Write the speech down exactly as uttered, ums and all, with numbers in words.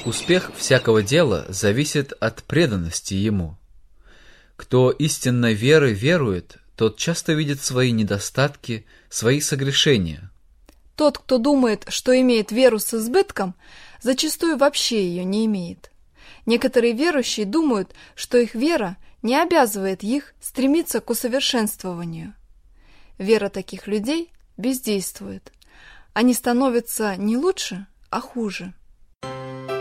Успех всякого дела зависит от преданности ему. Кто истинно верой верует, тот часто видит свои недостатки, свои согрешения. Тот, кто думает, что имеет веру с избытком, зачастую вообще ее не имеет. Некоторые верующие думают, что их вера не обязывает их стремиться к усовершенствованию. Вера таких людей бездействует. Они становятся не лучше, а хуже.